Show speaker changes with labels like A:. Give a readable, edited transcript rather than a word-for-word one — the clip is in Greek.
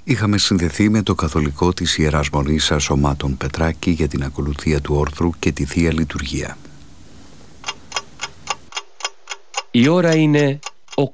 A: Είχαμε συνδεθεί με το καθολικό της Ιεράς Μονής Σωμάτων Πετράκη για την ακολουθία του όρθρου και τη Θεία Λειτουργία.
B: Η ώρα είναι